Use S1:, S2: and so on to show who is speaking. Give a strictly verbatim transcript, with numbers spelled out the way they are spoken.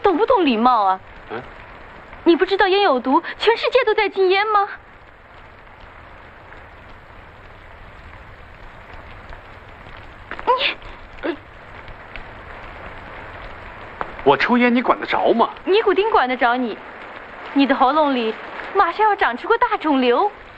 S1: 懂不懂礼貌啊？
S2: 嗯，
S1: 你不知道烟有毒，全世界都在禁烟吗？你，
S2: 我抽烟你管得着吗？
S1: 尼古丁管得着你？你的喉咙里马上要长出个大肿瘤。